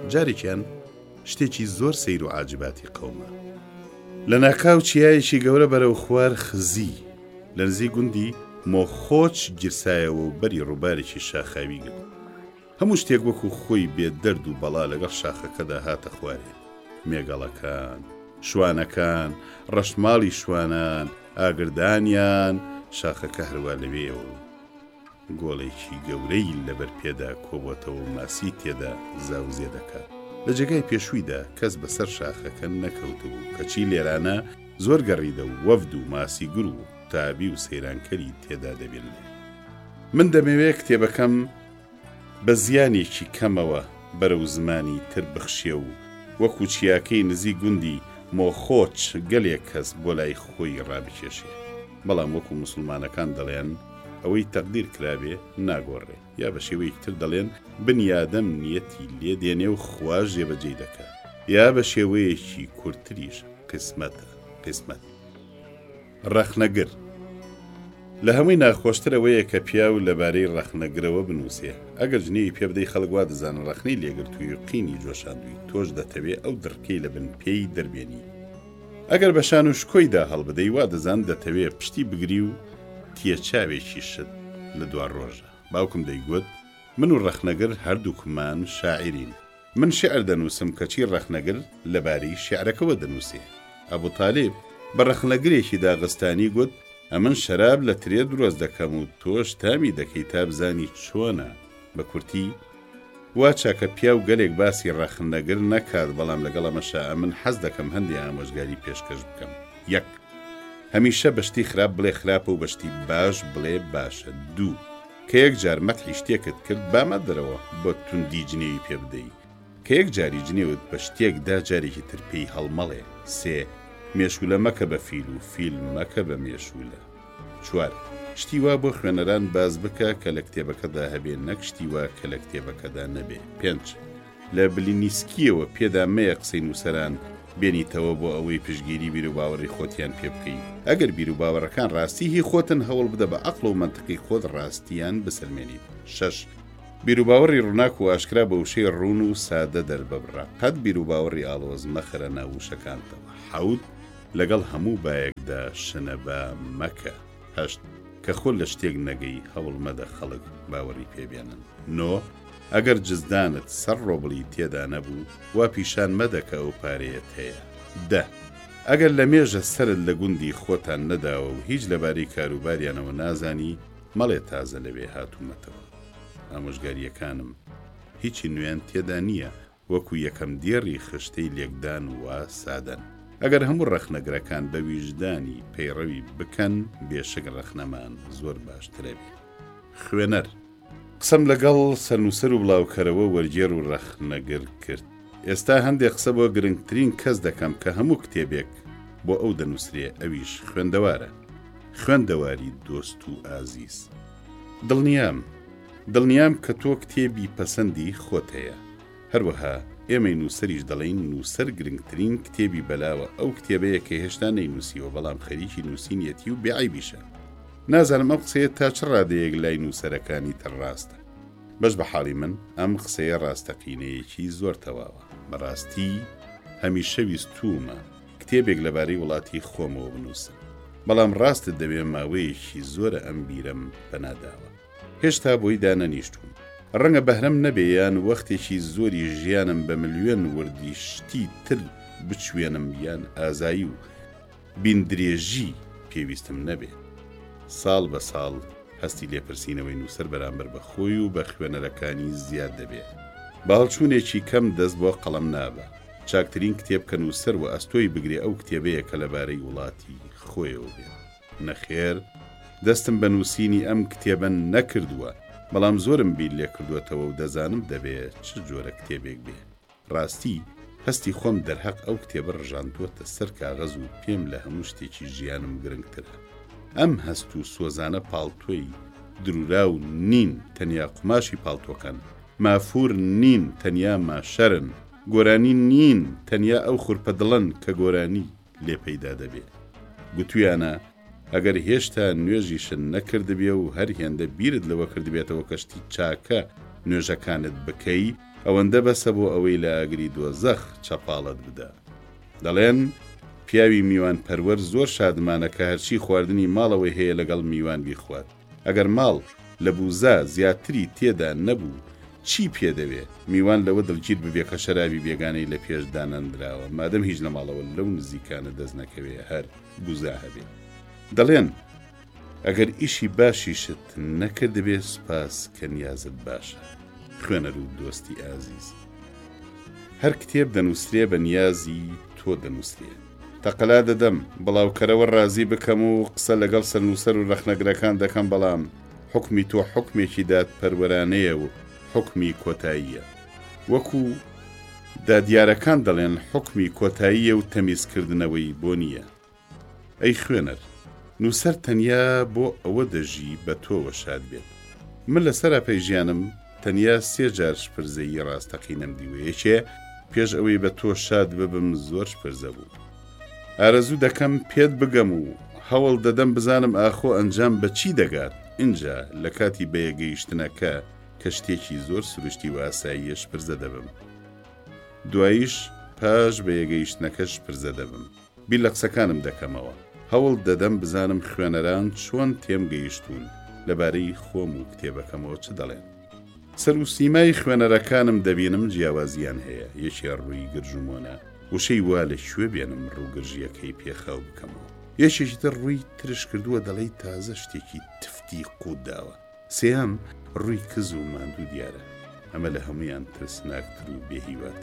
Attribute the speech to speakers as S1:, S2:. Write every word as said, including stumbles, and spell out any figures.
S1: جارێکیان شتێکی زۆر سەیر و عاجباتی قەومە. لە ناکاو چیایەکی گەورە بەرەو خوار خزی لە نزیک گوندی مۆخۆچ گیرسایەوە و بەری ڕووبارێکی شاخاوی گرت. هەموو شتێک وەکو خۆی بێ دەرد و بەڵا لەگەڵ شاخەکەدا هاتە خوارێ. مێگەڵەکان، شوانەکان، ڕەشماڵی شوانان، ئاگردانیان، شاخەکە هەروە لەوێەوە گۆڵێکی گەورەی لەبەر پێدا کۆبۆتەوە و ماسی تێدا زاوزێ دەکات. لە جێگای پێشوویدا کەس بەسەر شاخەکە نەکەوتبوو کەچی لێرانە زۆر گەڕیدە و وەفد و ماسی گر و تابی و سەیرانکەری تێدا دەبێنێ. من دەمەوێت کتێبەکەم بە زیانێکی کەمەوە بەرەو زمانی تر بخشێ و وەکو چیاکەی نزیک گوندی مۆخۆچ گەلێک کەس بۆ لای خۆی ڕابکێشێ. بەڵام وەکو موسڵمانەکان دەڵێن ئەوەی تەقدیر کرابێ ناگۆڕێ، یا بە شێوەیەکی تر دەڵێن بنیادەم نیەتی لێ دێنێ و خوا جێبەجێ دەکات، یا بە شێوەیەکی کورتتریش قسمەتە قسمەت. ڕەخنەگر لە هەمووی ناخۆشترەوەیە کە پیاو لەبارەی ڕەخنەگرەوە بنووسێ. ئەگەر ژنەی پێ بدەی خەڵک وا دەزانن ڕەخنەی لێگرتووی و قینی جۆشاندووی، تۆش دەتەوێ ئەو دڕکەی لە بن پێی دەربێنی. ئەگەر بە شان و شکۆیدا هەڵبدەی وا دەزان دەتەوێ پشتی بگری و تێچاوێکی شت لە دوار ڕۆژە. باوکم دەیگوت من و ڕەخنەگر هەردووکمان شاعرین. من شعر دەنووسم کەچی ڕەخنەگر لەبارەی شیعرەکەوە دەنووسێ. ئەبوو تاالب بە ڕەخنەگرێکی داغستانی گوت ئەمن شەراب لە ترێ دروست دەکەم و تۆش تامی دەکەی تا بزانی چۆنە. بە کورتی وا چاکە پیا و گەلێک باسی ڕەخنەگر نەکات، بەڵام لەگەڵ ئەمەشا ئەمن حەز دەکەم هەندی ئامۆژگاری پێشکەش بکەم. یەک هەمیشە بەشتی خراپ بڵێ خراپە و بەشتی باش بڵێ باشە. دوو کە یەک جار مەتحی شتێکت کرد بامە دەرەوە بۆ توندی جنێوی پێ بدەی، کە یەک جاری جنێوت بە شتێکدا جارێکی تر پێی هەڵمەڵێ. سێ مێشولە مەکە بە فیل و فیل مەکە بە مێشولە. چوار شتی وا بۆ خوێنەران باز بکە کە لە کتێبەکەدا هەبێ، نەک شتی وا کە لە کتێبەکەدا نەبێ. پێنج لە بلینیسکیەوە پێدا مەیە قسەی نووسەران بێنیتەوە بۆ ئەوەی پشگیری بیر و باوەڕی خۆتیان پێ بکەین. ئەگەر بیر و باوەڕەکان ڕاستی هی خۆتن هەوڵ بدە بە عەقڵ و مەنتقی خۆت ڕاستیان بسەلمێنیت. شەش بیر و باوەڕی ڕووناک و ئاشکرا بە وشەی ڕوون و سادە دەربەبڕە، قەت بیر و باوەڕی ئاڵۆز مەخرە ناووشەکانتەوە. حەوت لەگەڵ هەموو بایەکدا شنەبا مەکە. هەشت کە خۆل لە شتێک نەگەی هەوڵ مەدە خەڵک باوەڕی پێبێنن. نۆ ئەگەر جزدانت سەر ڕۆبڵی تێدا نەبوو وا پیشان مەدەکە ئەو پارەیەت هەیە. دە ئەگەر لە مێژە سەرت لە گوندی خۆتان نەداوە و هیچ لەبارەی کاروباریانەوە نازانی، مەڵێ تازە لەوێ هاتوومەتەوە. ئامۆژگاریەکانم هیچی نوێن تێدا نییە، وەکو یەکەم دێڕی خشتەی لێکدان وا سادەن. ئەگەر هەموو ڕەخنەگرەکان بە ویژدانی پەیڕەوی بکەن، بێشک ڕەخنەمان زۆر باشترە بێ. خوێنەر قسەم لەگەڵ سەرنووسەر و بڵاوکەرەوە وەرگێر و ڕەخنەگر کرد. ئێستا هەندێک قسە بۆ گرنگترین کەس دەکەم کە هەموو کتێبێک بۆ ئەو دەنووسرێ، ئەویش خوێندەوارە. خوێندەواری دۆست و ئازیز. دڵنیام دڵنیام کە تۆ کتێبی پەسەندی خۆت هەیە. هەروەها ئێمەی نووسەریش دەڵێن نووسەر گرنگترین کتێبی بەلاوە ئەو کتێبەیە کە هێشتا نەینووسیوە، بەڵام خەریکی نووسینیەتی و بێعیبیشە. نازانم ئەم قسەیە تا چ ڕادەیەک لای نووسەرەکانی تر ڕاستە. بەش بە حاڵی من ئەم قسەیە ڕاستەقینەیەکی زۆر تەواوە. بەڕاستی هەمیشە ویستومە کتێبێک لەبارەی وڵاتی خۆمەوە بنووسم، بەڵام ڕاستت دەبێ ماوەیەکی زۆرە ئەم بیرەم بەناداوە. هێشتا بۆی دانەنیشتوم. ڕەنگە بەهرەم نەبێ یان وەختێکی زۆری ژیانم بە ملیۆن وردی شتی تر بچوێنم یان ئازایی و بیندرێژی پێویستم نەبێ. ساڵ بە ساڵ هەستی لێپرسینەوەی نووسەر بەرامبەر بە خۆی و بە خوێنەرەکانی زیاد دەبێت. باڵچوونێکی کەم دەست بۆ قەڵەم نابە. چاکترین کتێب کە نووسەر و ئەستۆی بگرێ ئەو کتێبەیە کە لەبارەی وڵاتی خۆیەوە بێت. نەخێر دەستم بە نووسینی ئەم کتێبە نەکردووە، بەڵام زۆرم بیر لێ کردوێتەوە و دەزانم دەبێت چ جۆرە کتێبێک بێ. ڕاستی هەستی خۆم دەرهەق ئەو کتێبە ڕژاندووەتە سەر کاغەز و پێم لە هەموو شتێکی ژیانم گرنگترە. ئەم هەست و سۆزانە پاڵتۆی درورا و نین تەنیا قماشی پاڵتۆکەن، مافور نین تەنیا ماشەرن، گۆرانی نین تەنیا ئەو خوورپە دڵن کە گۆرانی لێ پەیدا دەبێت. گوتویانە ئەگەر هێشتا نوێژیشن نەکردبێ و هەر هێندە بیرت لەوە کردبێتەوە کەشتی چاکە نوێژەکانت بکەی، ئەوەندە بەسە بۆ ئەوەی لە ئاگری دۆزەخ چەپاڵت بدە. دەڵێن پیاوی میوان پەروەر زۆر شادمانە کە هەرچی خواردنی ماڵەوەی هەیە لەگەڵ میوان بیخوات. ئەگەر ماڵ لە بوزە زیاتری تێدا نەبوو چی پێدەوێت؟ میوان لەوە دڵگیر ببێ کە شەرابی بێگانەی لە پێش دانەندراوە مادەم هیچ لە ماڵەوە لەو نزیکانە دەست نەکەوێ هەر بوزە هەبێ. دەڵێن ئەگەر ئیشی باشیشت نەکردبێ سوپاس کە نیازت باشە. خوێنەر و دۆستی ئازیز، هەر کتێب دەنووسرێ بە نیازی تۆ دەنووسرێ. تەقەلا دەدەم بڵاوکەرەوە ڕازی بکەم و قسە لەگەڵ سەرنووسەر و ڕەخنەگرەکان دەکەم، بەڵام حکمی تۆ حکمێکی داد پەروەرانەیە و حکمی کۆتاییە. وەکو دادیارەکان دەڵێن حکمی کۆتاییە و تەمیزکردنەوەی بۆ نییە. ئەی خوێنەر، نووسەر تەنیا بۆ ئەوە دەژی بە تۆوە شاد بێت. من لەسەر پەیژیانم تەنیا سێ جار شپرزەی ڕاستەقینەم دیوە. یەکێ پێش ئەوەی بە تۆ شاد ببم زۆر شپرزە بوو. ئارەزوو دەکەم پێت بگەم و هەوڵ دەدەم بزانم ئاخۆ ئەنجام بە چی دەگات. اینجا لە کاتی بەیەگەیشتنەکە کە شتێکی زۆر سروشتی و ئاساییە شپرزە دەبم. دواییش پاش بەیەگەیشتنەکە شپرزە دەبم. بیر لە قسەکانم دەکەمەوە. هەوڵ دەدەم بزانم خوێنەران چۆن تێم گەیشتون لەبارەی خۆم و کتێبەکەمەوە چ دەڵێن. سەر و سیمای خوێنەرەکانم دەبینم جیاوازیان هەیە. یەکێ ڕووی گرژومۆنە، وشەی وا لە شوێ بێنم ڕووگرژیەکەی پێخاو بکەمەوە. یەکێکی تر ڕووی ترش کردووە دەڵێی تازە شتێکی تفتی قوت داوە. سێهەم ڕووی کز و ماندوو دیارە. ئەمە لە هەمویان ترسناکتر و بێهیواتر.